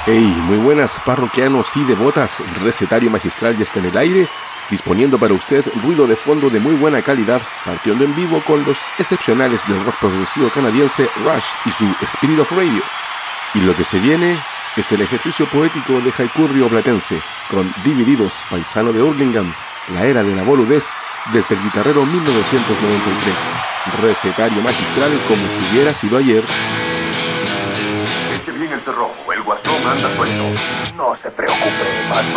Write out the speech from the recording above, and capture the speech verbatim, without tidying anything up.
Hey, muy buenas parroquianos y devotas, recetario magistral ya está en el aire, disponiendo para usted ruido de fondo de muy buena calidad, partiendo en vivo con los excepcionales del rock progresivo canadiense Rush y su Spirit of Radio. Y lo que se viene es el ejercicio poético de haiku rioplatense, con Divididos, paisano de Hurlingham, la era de la boludez, desde el guitarrero mil novecientos noventa y tres, recetario magistral como si hubiera sido ayer. Eche bien el cerrojo, el guasón anda suelto. No se preocupe, más